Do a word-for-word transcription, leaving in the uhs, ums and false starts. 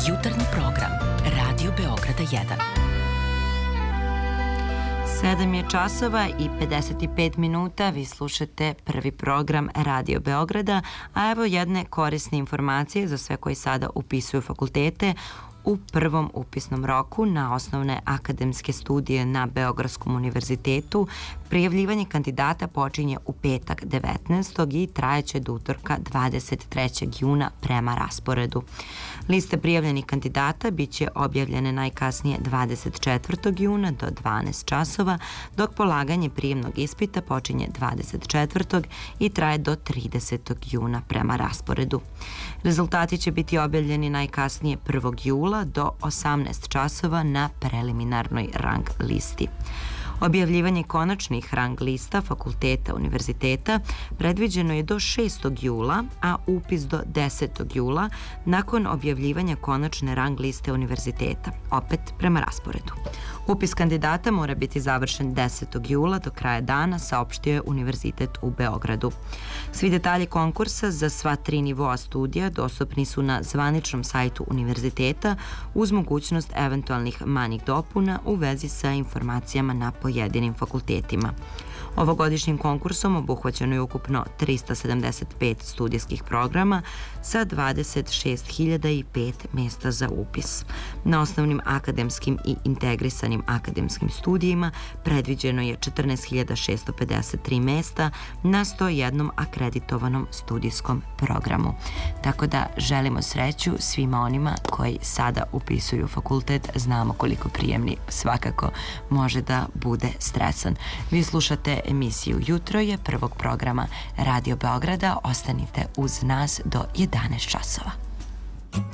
Jutarnji program Radio Beograda jedan. Sedam je časova i pedeset pet minuta, vi slušate prvi program Radio Beograda, a evo jedne korisne informacije za sve koji sada upisuju fakultete. U prvom upisnom roku na osnovne akademske studije na Beogradskom univerzitetu prijavljivanje kandidata počinje u petak devetnaestog i trajeće do utorka dvadeset trećeg juna prema rasporedu. Liste prijavljenih kandidata biće objavljene najkasnije dvadeset četvrtog juna do dvanaest časova, dok polaganje prijemnog ispita počinje dvadeset četvrtog i traje do tridesetog juna prema rasporedu. Rezultati će biti objavljeni najkasnije prvog jula do osamnaest časova na preliminarnoj rang listi. Objavljivanje konačnih rang lista fakulteta univerziteta predviđeno je do šestog jula, a upis do desetog jula nakon objavljivanja konačne rang liste univerziteta, opet prema rasporedu. Upis kandidata mora biti završen desetog jula do kraja dana, saopštio je Univerzitet u Beogradu. Svi detalji konkursa za sva tri nivoa studija dostupni su na zvaničnom sajtu univerziteta uz mogućnost eventualnih manjih dopuna u vezi sa informacijama na pojedinim fakultetima. Ovogodišnjim konkursom obuhvaćeno je ukupno trista sedamdeset pet studijskih programa sa dvadeset šest hiljada pet mesta za upis. Na osnovnim akademskim i integrisanim akademskim studijima predviđeno je četrnaest hiljada šesto pedeset tri mesta na sto jednom akreditovanom studijskom programu. Tako da želimo sreću svima onima koji sada upisuju fakultet. Znamo koliko prijemni svakako može da bude stresan. Vi slušate emisiju Jutro je prvog programa Radio Beograda. Ostanite uz nas do jedanaest časova.